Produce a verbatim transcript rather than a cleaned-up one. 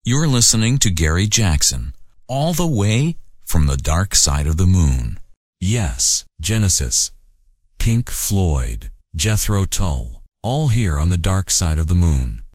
You're listening to Gary Jackson, all the way from the dark side of the moon. Yes, Genesis, Pink Floyd, Jethro Tull, all here on the dark side of the moon.